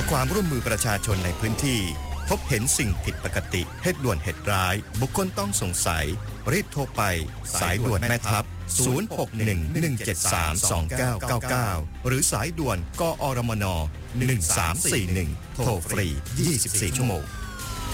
ความร่วมมือประชาชนในพื้นที่พบเห็นสิ่งผิดปกติเหตุด่วนเหตุร้ายบุคคลต้องสงสัยรีบโทรไปสายด่วนแม่ทัพ0611732999หรือสายด่วนกอรมน1341โทรฟรี24ชั่วโมง